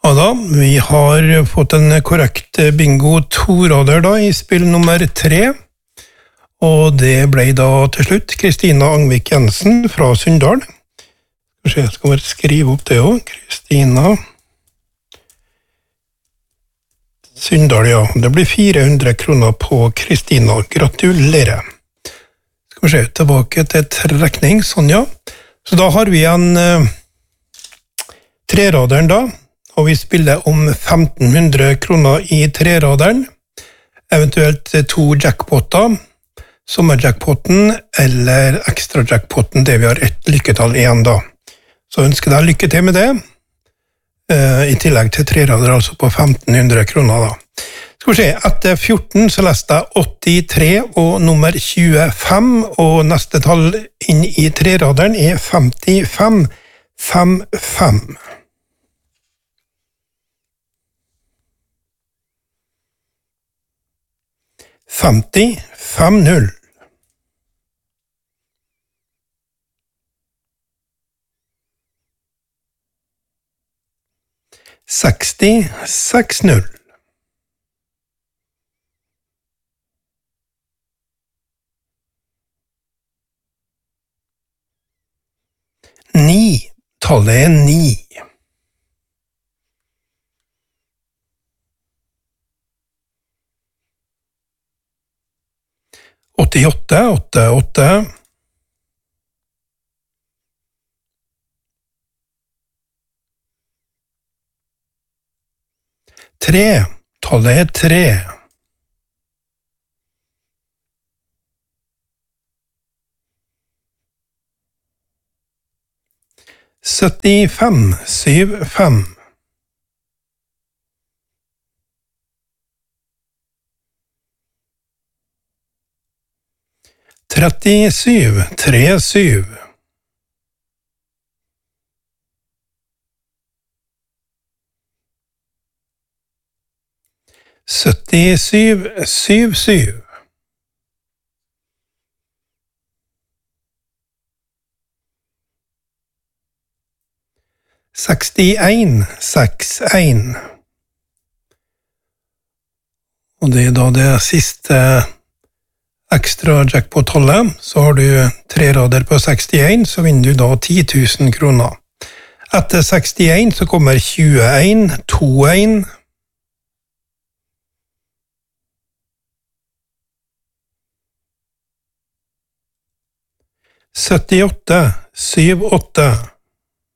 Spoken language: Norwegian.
Ja da, vi har fått en korrekt bingo torader da i spill nummer 3, og det ble da til slutt Kristina Angvik Jensen fra Sunndal. Jeg skal bare skrive opp det også. Kristina Sunndal, ja. Det blir 400 kroner på Kristina. Gratulerer. Skal vi se, tilbake til trekning, sånn ja. Så da har vi en treraderen da, og vi spiller om 1500 kroner i treraderen, eventuelt 2 jackpotter, sommerjackpotten eller ekstra jackpotten, det vi har ett lykketall igjen da. Så ønsker jeg lykke til med det, i tillegg til trerader, altså på 1500 kroner da. Skal vi se, etter 14 så leste jeg 83 og nummer 25, og neste tall inn i treraderen er 55, 55. 50, 50. 60, 60. 9, tallet er 9. 88, 88. 3, tallet er 3. 75, 75. 37, 37. 77, 77. 61, 61. Og det er da det siste ekstra jackpot-tallet, så har du trerader på 61, så vinner du da 10 000 kroner. Etter 61 så kommer 21, 21. 78, 78.